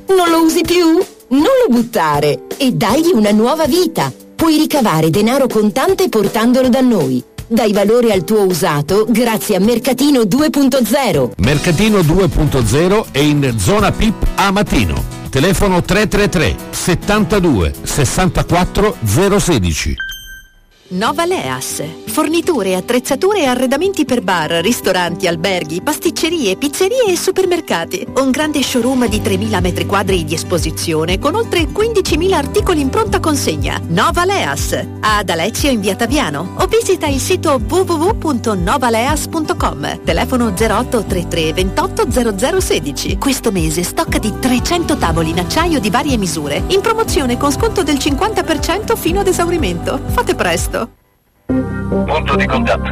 Non lo usi più? Non lo buttare e dagli una nuova vita. Puoi ricavare denaro contante portandolo da noi. Dai valore al tuo usato grazie a Mercatino 2.0. Mercatino 2.0 è in zona PIP a Matino. Telefono 333 72 64 016. Nova Leas. Forniture, attrezzature e arredamenti per bar, ristoranti, alberghi, pasticcerie, pizzerie e supermercati. Un grande showroom di 3.000 metri quadri di esposizione con oltre 15.000 articoli in pronta consegna. Nova Leas. Ad Alezio in via Taviano o visita il sito www.novaleas.com. Telefono 0833 28 0016. Questo mese stock di 300 tavoli in acciaio di varie misure. In promozione con sconto del 50% fino ad esaurimento. Fate presto. Punto di contatto.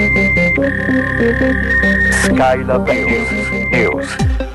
Skylab News.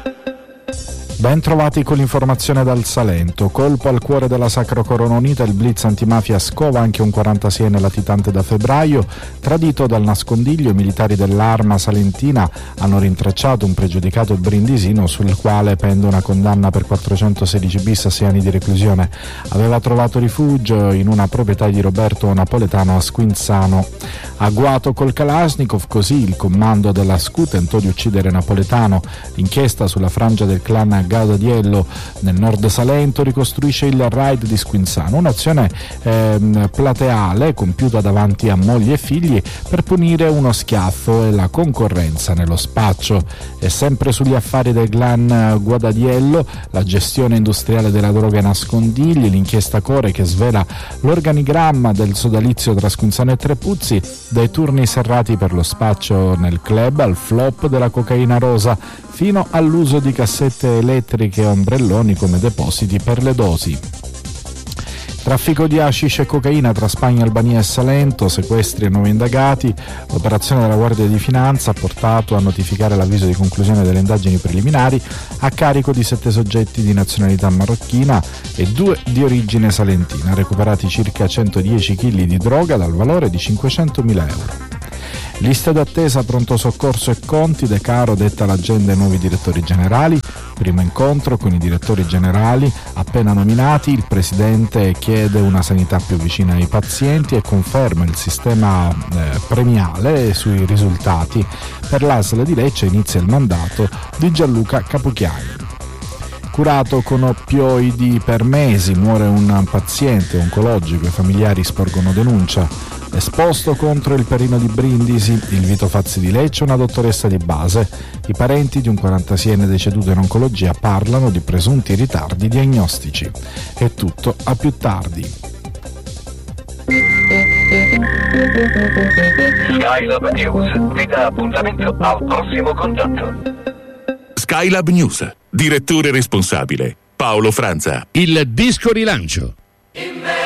Ben trovati con l'informazione dal Salento. Colpo al cuore della Sacra Corona Unita, il blitz antimafia scova anche un 46enne latitante da febbraio. Tradito dal nascondiglio, i militari dell'Arma salentina hanno rintracciato un pregiudicato brindisino sul quale pende una condanna per 416 bis a 6 anni di reclusione. Aveva trovato rifugio in una proprietà di Roberto Napoletano a Squinzano. Agguato col Kalashnikov, così il comando della SCU tentò di uccidere Napoletano. L'inchiesta sulla frangia del clan Gaudadiello nel nord Salento ricostruisce il raid di Squinzano, un'azione plateale compiuta davanti a mogli e figli per punire uno schiaffo e la concorrenza nello spaccio. E sempre sugli affari del clan Guadadiello, la gestione industriale della droga e nascondigli, l'inchiesta Core che svela l'organigramma del sodalizio tra Squinzano e Trepuzzi, dai turni serrati per lo spaccio nel club al flop della cocaina rosa fino all'uso di cassette elettriche e ombrelloni come depositi per le dosi. Traffico di hashish e cocaina tra Spagna, Albania e Salento, sequestri e nuovi indagati. L'operazione della Guardia di Finanza ha portato a notificare l'avviso di conclusione delle indagini preliminari a carico di 7 soggetti di nazionalità marocchina e 2 di origine salentina, recuperati circa 110 kg di droga dal valore di 500.000 euro. Liste d'attesa, pronto soccorso e conti, De Caro detta l'agenda ai nuovi direttori generali. Primo incontro con i direttori generali appena nominati, il presidente chiede una sanità più vicina ai pazienti e conferma il sistema premiale sui risultati. Per l'ASL di Lecce inizia il mandato di Gianluca Capuchiani. Curato con oppioidi per mesi, muore un paziente oncologico, i familiari sporgono denuncia. Esposto contro il Perino di Brindisi, il Vito Fazzi di Lecce, una dottoressa di base. I parenti di un 46enne deceduto in oncologia parlano di presunti ritardi diagnostici. È tutto, a più tardi. Skylab News vi dà appuntamento al prossimo contatto. Skylab News. Direttore responsabile Paolo Franza. Il disco rilancio.